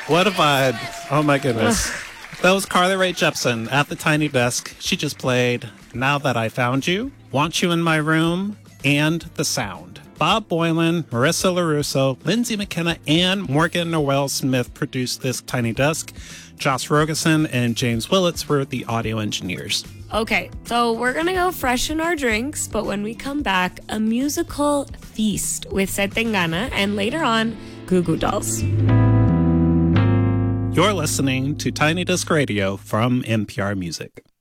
What a vibe. Oh my goodness. That was Carly Rae Jepsen at the Tiny Desk. She just played Now That I Found You, Want You in My Room, and The Sound. Bob Boylan, Marissa LaRusso, Lindsay McKenna, and Morgan Noel Smith produced this Tiny Desk. Josh Rogerson and James Willits were the audio engineers. Okay, so we're going to go freshen our drinks, but when we come back, a musical feast with Setengana and later on, Goo Goo Dolls. You're listening to Tiny Desk Radio from NPR Music.